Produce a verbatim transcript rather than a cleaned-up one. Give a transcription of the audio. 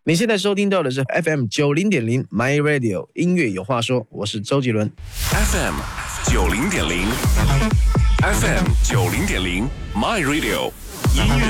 你现在收听到的是 F M 九零点零 My Radio 音乐有话说，我是周杰伦。 F M 九零点零 ，F M 九零点零 My Radio 音乐